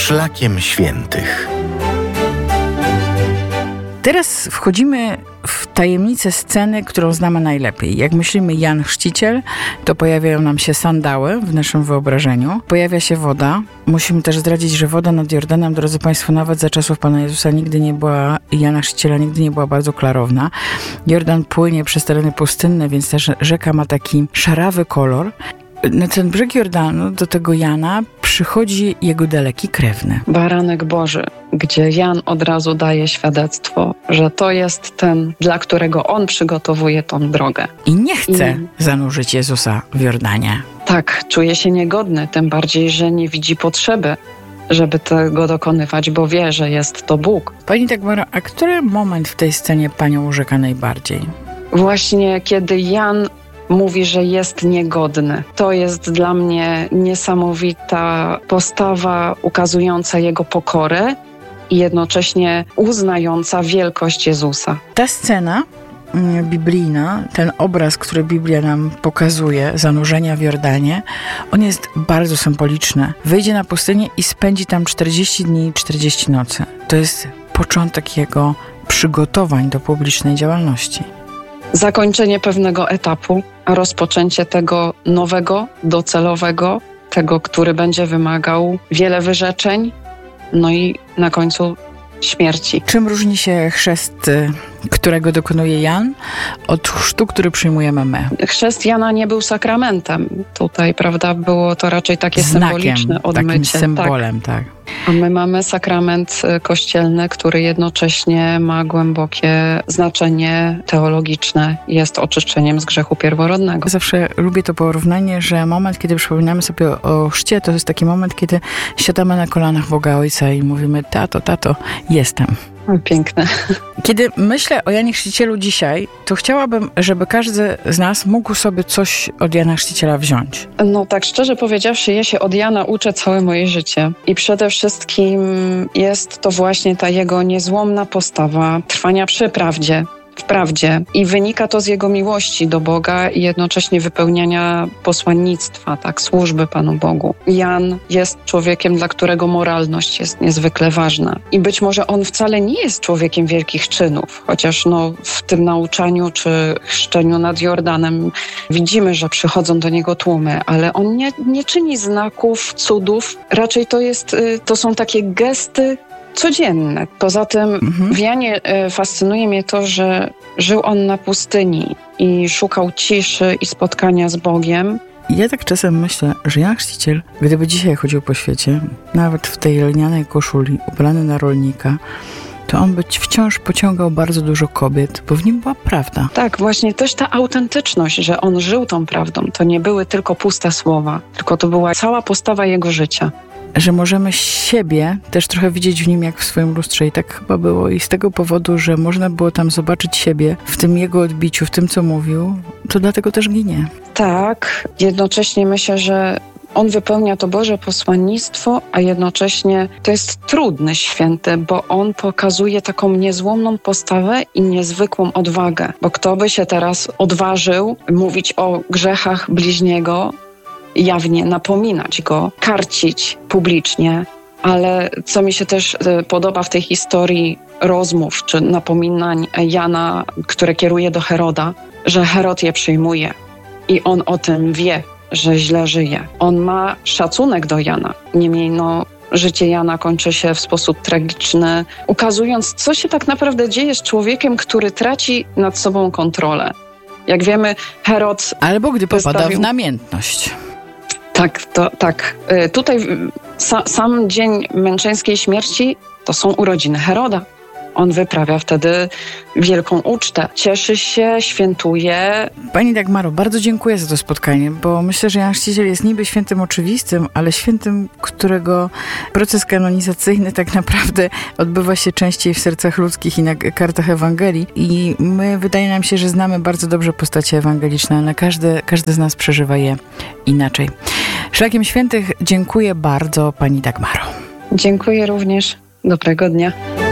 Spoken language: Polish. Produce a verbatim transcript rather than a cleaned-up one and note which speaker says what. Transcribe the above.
Speaker 1: Szlakiem Świętych.
Speaker 2: Teraz wchodzimy w tajemnicę sceny, którą znamy najlepiej. Jak myślimy Jan Chrzciciel, to pojawiają nam się sandały w naszym wyobrażeniu. Pojawia się woda. Musimy też zdradzić, że woda nad Jordanem, drodzy Państwo, nawet za czasów Pana Jezusa nigdy nie była, Jana Chrzciciela nigdy nie była bardzo klarowna. Jordan płynie przez tereny pustynne, więc też rzeka ma taki szarawy kolor. Na ten brzeg Jordanu, do tego Jana, przychodzi jego daleki krewny.
Speaker 3: Baranek Boży, gdzie Jan od razu daje świadectwo, że to jest ten, dla którego on przygotowuje tą drogę.
Speaker 2: I nie chce
Speaker 3: I...
Speaker 2: zanurzyć Jezusa w Jordanie.
Speaker 3: Tak, czuje się niegodny, tym bardziej, że nie widzi potrzeby, żeby tego dokonywać, bo wie, że jest to Bóg.
Speaker 2: Pani Dagmaro, a który moment w tej scenie Panią urzeka najbardziej?
Speaker 3: Właśnie kiedy Jan mówi, że jest niegodny. To jest dla mnie niesamowita postawa ukazująca jego pokorę i jednocześnie uznająca wielkość Jezusa.
Speaker 2: Ta scena biblijna, ten obraz, który Biblia nam pokazuje, zanurzenia w Jordanie, on jest bardzo symboliczny. Wyjdzie na pustynię i spędzi tam czterdzieści dni i czterdzieści nocy. To jest początek jego przygotowań do publicznej działalności.
Speaker 3: Zakończenie pewnego etapu, a rozpoczęcie tego nowego, docelowego, tego, który będzie wymagał wiele wyrzeczeń, no i na końcu śmierci.
Speaker 2: Czym różni się chrzest, którego dokonuje Jan, od chrztu, który przyjmujemy my?
Speaker 3: Chrzest Jana nie był sakramentem. Tutaj, prawda, było to raczej takie
Speaker 2: Znakiem,
Speaker 3: symboliczne odmycie.
Speaker 2: takim symbolem, tak. tak.
Speaker 3: A my mamy sakrament kościelny, który jednocześnie ma głębokie znaczenie teologiczne. Jest oczyszczeniem z grzechu pierworodnego.
Speaker 2: Zawsze lubię to porównanie, że moment, kiedy przypominamy sobie o chrzcie, to jest taki moment, kiedy siadamy na kolanach Boga Ojca i mówimy: tato, tato, jestem.
Speaker 3: Piękne.
Speaker 2: Kiedy myślę o Janie Chrzcicielu dzisiaj, to chciałabym, żeby każdy z nas mógł sobie coś od Jana Chrzciciela wziąć.
Speaker 3: No tak szczerze powiedziawszy, ja się od Jana uczę całe moje życie. I przede wszystkim jest to właśnie ta jego niezłomna postawa trwania przy prawdzie. W prawdzie i wynika to z jego miłości do Boga i jednocześnie wypełniania posłannictwa, tak, służby Panu Bogu. Jan jest człowiekiem, dla którego moralność jest niezwykle ważna. I być może on wcale nie jest człowiekiem wielkich czynów, chociaż no, w tym nauczaniu czy chrzczeniu nad Jordanem widzimy, że przychodzą do niego tłumy, ale on nie, nie czyni znaków, cudów. Raczej to jest, to są takie gesty codzienne. Poza tym mhm. w Janie y, fascynuje mnie to, że żył on na pustyni i szukał ciszy i spotkania z Bogiem.
Speaker 2: Ja tak czasem myślę, że Jan Chrzciciel, gdyby dzisiaj chodził po świecie, nawet w tej lnianej koszuli, ubrany na rolnika, to on by wciąż pociągał bardzo dużo kobiet, bo w nim była prawda.
Speaker 3: Tak, właśnie też ta autentyczność, że on żył tą prawdą. To nie były tylko puste słowa, tylko to była cała postawa jego życia.
Speaker 2: Że możemy siebie też trochę widzieć w nim jak w swoim lustrze i tak chyba było i z tego powodu, że można było tam zobaczyć siebie w tym jego odbiciu, w tym co mówił, to dlatego też ginie.
Speaker 3: Tak, jednocześnie myślę, że on wypełnia to Boże posłannictwo, a jednocześnie to jest trudny święty, bo on pokazuje taką niezłomną postawę i niezwykłą odwagę, bo kto by się teraz odważył mówić o grzechach bliźniego, jawnie napominać go, karcić publicznie, ale co mi się też podoba w tej historii rozmów czy napominań Jana, które kieruje do Heroda, że Herod je przyjmuje i on o tym wie, że źle żyje. On ma szacunek do Jana, niemniej no, życie Jana kończy się w sposób tragiczny, ukazując, co się tak naprawdę dzieje z człowiekiem, który traci nad sobą kontrolę. Jak wiemy, Herod...
Speaker 2: Albo gdy popada
Speaker 3: wystawił...
Speaker 2: w namiętność.
Speaker 3: Tak, to, tak. Tutaj sa, sam dzień męczeńskiej śmierci to są urodziny Heroda. On wyprawia wtedy wielką ucztę. Cieszy się, świętuje.
Speaker 2: Pani Dagmaro, bardzo dziękuję za to spotkanie, bo myślę, że Jan Chrzciciel jest niby świętym oczywistym, ale świętym, którego proces kanonizacyjny tak naprawdę odbywa się częściej w sercach ludzkich i na kartach Ewangelii. I my, wydaje nam się, że znamy bardzo dobrze postacie ewangeliczne, ale każdy, każdy z nas przeżywa je inaczej. Szlakiem Świętych dziękuję bardzo Pani Dagmaro.
Speaker 3: Dziękuję również. Dobrego dnia.